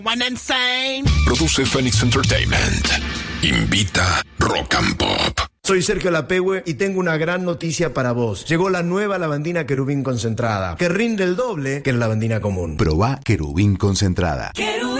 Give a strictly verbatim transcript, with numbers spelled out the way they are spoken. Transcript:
One insane. Produce Phoenix Entertainment. Invita Rock and Pop. Soy Sergio Lapehue y tengo una gran noticia para vos. Llegó la nueva lavandina Querubín concentrada, que rinde el doble que la lavandina común. Probá Querubín concentrada. Querubín.